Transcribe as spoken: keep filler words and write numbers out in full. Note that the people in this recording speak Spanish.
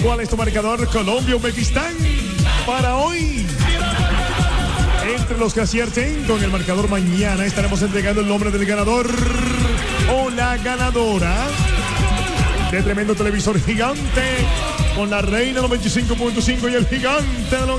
¿Cuál es tu marcador? Colombia-Uzbekistán para hoy. Entre los que acierten con el marcador mañana estaremos entregando el nombre del ganador o la ganadora de tremendo televisor gigante con la Reina noventa y cinco punto cinco y el gigante de los